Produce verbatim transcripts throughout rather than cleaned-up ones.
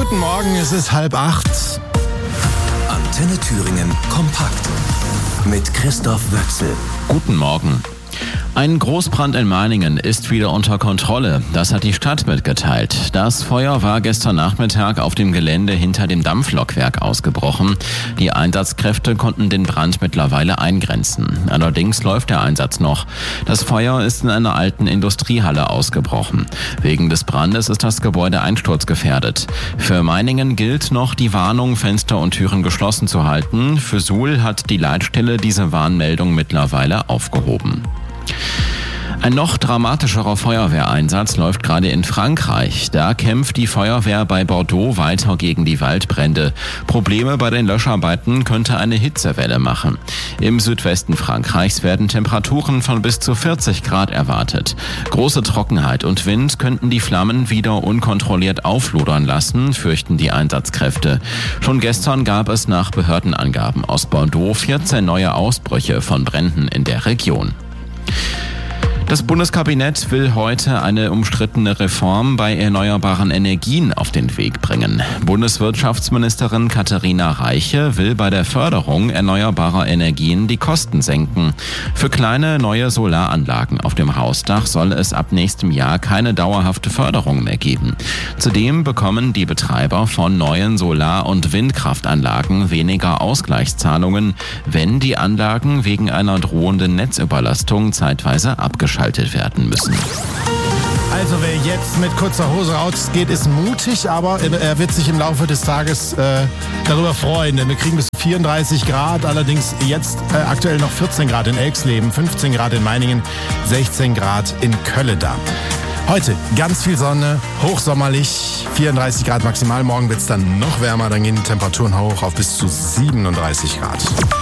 Guten Morgen, es ist halb acht. Antenne Thüringen kompakt mit Christoph Wöchsel. Guten Morgen. Ein Großbrand in Meiningen ist wieder unter Kontrolle. Das hat die Stadt mitgeteilt. Das Feuer war gestern Nachmittag auf dem Gelände hinter dem Dampflokwerk ausgebrochen. Die Einsatzkräfte konnten den Brand mittlerweile eingrenzen. Allerdings läuft der Einsatz noch. Das Feuer ist in einer alten Industriehalle ausgebrochen. Wegen des Brandes ist das Gebäude einsturzgefährdet. Für Meiningen gilt noch die Warnung, Fenster und Türen geschlossen zu halten. Für Suhl hat die Leitstelle diese Warnmeldung mittlerweile aufgehoben. Ein noch dramatischerer Feuerwehreinsatz läuft gerade in Frankreich. Da kämpft die Feuerwehr bei Bordeaux weiter gegen die Waldbrände. Probleme bei den Löscharbeiten könnte eine Hitzewelle machen. Im Südwesten Frankreichs werden Temperaturen von bis zu vierzig Grad erwartet. Große Trockenheit und Wind könnten die Flammen wieder unkontrolliert auflodern lassen, fürchten die Einsatzkräfte. Schon gestern gab es nach Behördenangaben aus Bordeaux vierzehn neue Ausbrüche von Bränden in der Region. Das Bundeskabinett will heute eine umstrittene Reform bei erneuerbaren Energien auf den Weg bringen. Bundeswirtschaftsministerin Katharina Reiche will bei der Förderung erneuerbarer Energien die Kosten senken. Für kleine neue Solaranlagen auf dem Hausdach soll es ab nächstem Jahr keine dauerhafte Förderung mehr geben. Zudem bekommen die Betreiber von neuen Solar- und Windkraftanlagen weniger Ausgleichszahlungen, wenn die Anlagen wegen einer drohenden Netzüberlastung zeitweise abgeschaltet werden müssen. Also wer jetzt mit kurzer Hose rausgeht, ist mutig, aber er wird sich im Laufe des Tages äh, darüber freuen. Denn wir kriegen bis vierunddreißig Grad, allerdings jetzt äh, aktuell noch vierzehn Grad in Elxleben, fünfzehn Grad in Meiningen, sechzehn Grad in Kölleda. Heute ganz viel Sonne, hochsommerlich, vierunddreißig Grad maximal. Morgen wird es dann noch wärmer, dann gehen die Temperaturen hoch auf bis zu siebenunddreißig Grad.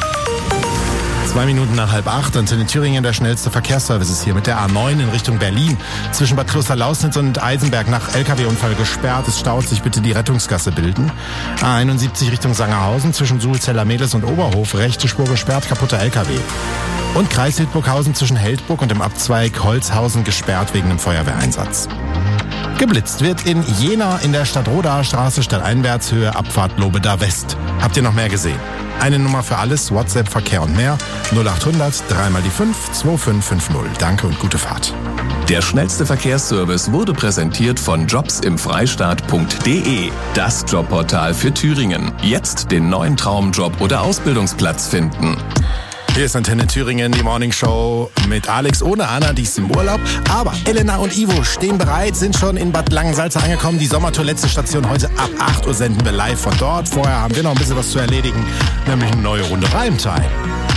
Zwei Minuten nach halb acht, Antenne Thüringen, der schnellste Verkehrsservice ist hier mit der A neun in Richtung Berlin. Zwischen Bad Klosterlausnitz und Eisenberg nach L K W-Unfall gesperrt. Es staut sich, bitte die Rettungsgasse bilden. A einundsiebzig Richtung Sangerhausen zwischen Sulzeller-Mädels und Oberhof. Rechte Spur gesperrt, kaputter L K W. Und Kreis Hildburghausen zwischen Heldburg und dem Abzweig Holzhausen gesperrt wegen einem Feuerwehreinsatz. Geblitzt wird in Jena in der Stadtrodaer Straße, Stadteinwärtshöhe, Abfahrt Lobeda West. Habt ihr noch mehr gesehen? Eine Nummer für alles, WhatsApp, Verkehr und mehr. null achthundert, drei mal die fünf, zwei fünf fünf null. Danke und gute Fahrt. Der schnellste Verkehrsservice wurde präsentiert von jobs im freistaat punkt de. Das Jobportal für Thüringen. Jetzt den neuen Traumjob oder Ausbildungsplatz finden. Hier ist Antenne Thüringen, die Morning Show mit Alex ohne Anna, die ist im Urlaub. Aber Elena und Ivo stehen bereit, sind schon in Bad Langensalza angekommen. Die Sommertoilette-Station heute ab acht Uhr senden wir live von dort. Vorher haben wir noch ein bisschen was zu erledigen, nämlich eine neue Runde Reimtime.